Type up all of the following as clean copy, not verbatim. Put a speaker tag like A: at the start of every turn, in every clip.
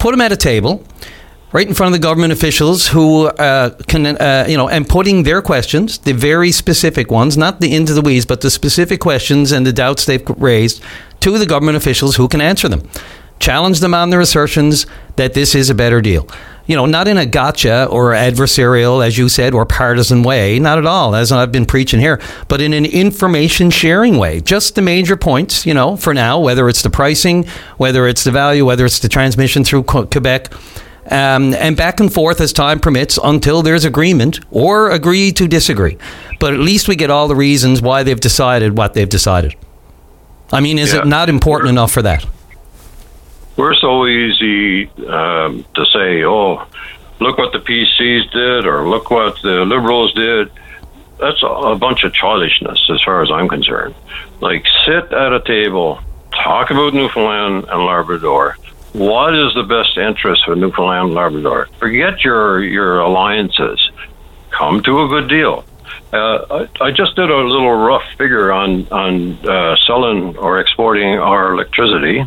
A: put them at a table right in front of the government officials who can, and putting their questions, the very specific ones, not the into the weeds, but the specific questions and the doubts they've raised to the government officials who can answer them. Challenge them on their assertions that this is a better deal. Not in a gotcha or adversarial, as you said, or partisan way, not at all, as I've been preaching here, but in an information sharing way. Just the major points, for now, whether it's the pricing, whether it's the value, whether it's the transmission through Quebec, and back and forth as time permits until there's agreement or agree to disagree. But at least we get all the reasons why they've decided what they've decided. I mean, is it not important enough for that?
B: We're so easy to say, oh, look what the PCs did or look what the Liberals did. That's a bunch of childishness as far as I'm concerned. Like, sit at a table, talk about Newfoundland and Labrador. What is the best interest for Newfoundland and Labrador? Forget your alliances. Come to a good deal. I just did a little rough figure on selling or exporting our electricity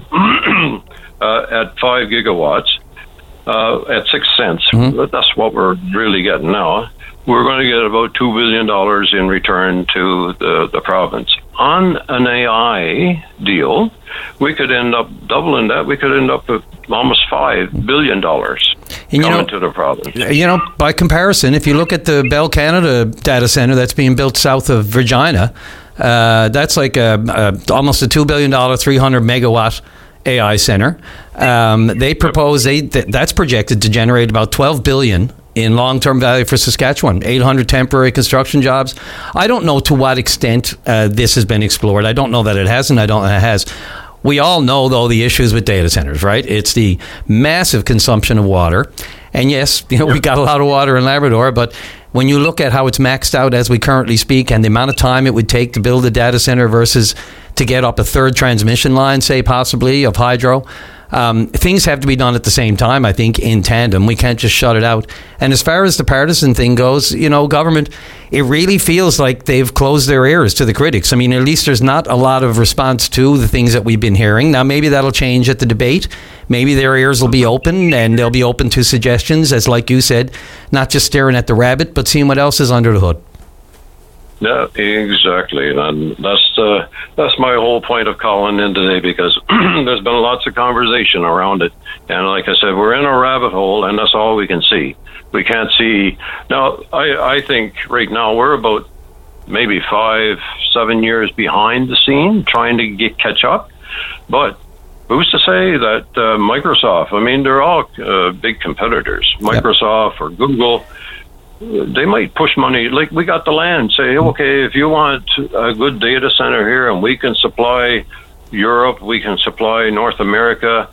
B: at 5 gigawatts at 6 cents. Mm-hmm. That's what we're really getting now. We're going to get about $2 billion in return to the province. On an AI deal, we could end up doubling that. We could end up with almost $5 billion coming to the province.
A: By comparison, if you look at the Bell Canada data center that's being built south of Regina, that's like almost a $2 billion, 300 megawatt AI center. They propose that's projected to generate about $12 billion in long-term value for Saskatchewan, 800 temporary construction jobs. I don't know to what extent this has been explored. I don't know that it hasn't. I don't know that it has. We all know, though, the issues with data centers, right? It's the massive consumption of water. And yes, we got a lot of water in Labrador, but when you look at how it's maxed out as we currently speak and the amount of time it would take to build a data center versus to get up a third transmission line, say, possibly, of hydro, things have to be done at the same time, I think, in tandem. We can't just shut it out. And as far as the partisan thing goes, government, it really feels like they've closed their ears to the critics. I mean, at least there's not a lot of response to the things that we've been hearing. Now, maybe that'll change at the debate. Maybe their ears will be open and they'll be open to suggestions, as like you said, not just staring at the rabbit, but seeing what else is under the hood.
B: Yeah, exactly. And that's my whole point of calling in today, because there's been lots of conversation around it. And like I said, we're in a rabbit hole, and that's all we can see. We can't see. Now, I think right now we're about maybe 5-7 years behind the scene, trying to catch up. But who's to say that Microsoft, I mean, they're all big competitors, Microsoft or Google, they might push money. Like, we got the land, say, okay, if you want a good data center here and we can supply Europe, we can supply North America,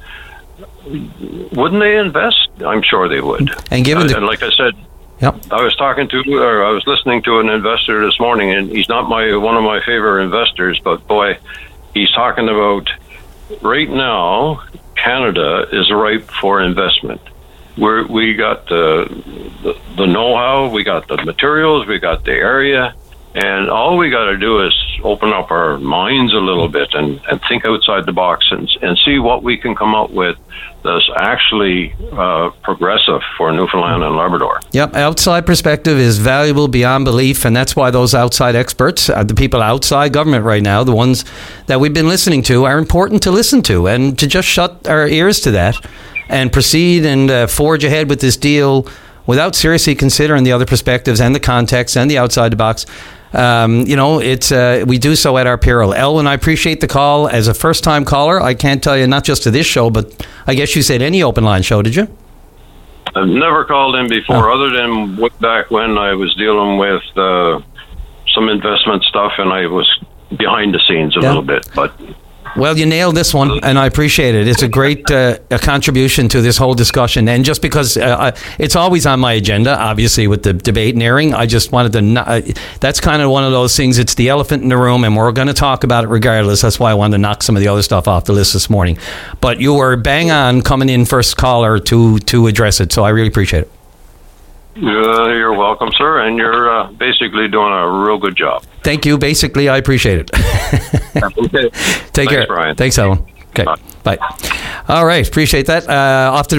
B: wouldn't they invest? I'm sure they would. And and like I said, I was listening to an investor this morning, and he's not one of my favorite investors, but boy, he's talking about right now, Canada is ripe for investment. We got the know-how, we got the materials, we got the area, and all we got to do is open up our minds a little bit and think outside the box and see what we can come up with that's actually progressive for Newfoundland and Labrador.
A: Yep, outside perspective is valuable beyond belief, and that's why those outside experts, the people outside government right now, the ones that we've been listening to, are important to listen to, and to just shut our ears to that and proceed and forge ahead with this deal without seriously considering the other perspectives and the context and the outside the box. We do so at our peril. Elwyn, I appreciate the call. As a first-time caller, I can't tell you, not just to this show, but I guess you said any open line show, did you?
B: I've never called in before, other than back when I was dealing with some investment stuff, and I was behind the scenes a little bit, but...
A: Well, you nailed this one, and I appreciate it. It's a great contribution to this whole discussion. And just because it's always on my agenda, obviously, with the debate and airing, I just wanted to... that's kind of one of those things. It's the elephant in the room, and we're going to talk about it regardless. That's why I wanted to knock some of the other stuff off the list this morning. But you were bang on coming in first caller to address it, so I really appreciate it.
B: You're welcome, sir, and you're basically doing a real good job.
A: Thank you. Basically, I appreciate it.
B: Okay.
A: Take care.
B: Brian.
A: Thanks, Alan. Okay. Bye. All right. Appreciate that. Off to the